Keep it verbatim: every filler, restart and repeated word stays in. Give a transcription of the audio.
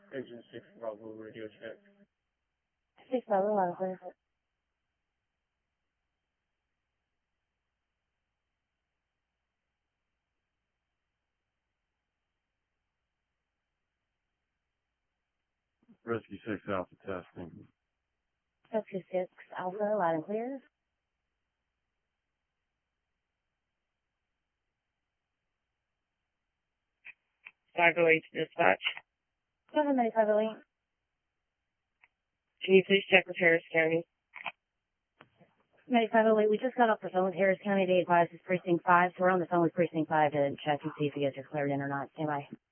Engine six Bravo radio check. six Bravo, loud and clear. Rescue six Alpha testing. Rescue six Alpha, loud and clear. five oh eight dispatch. Go ahead, Medic five oh eight. Can you please check with Harris County? Medic five oh eight, we just got off the phone with Harris County. They advised it's precinct five, so we're on the phone with precinct five to check and see if you guys are cleared in or not. Stand by.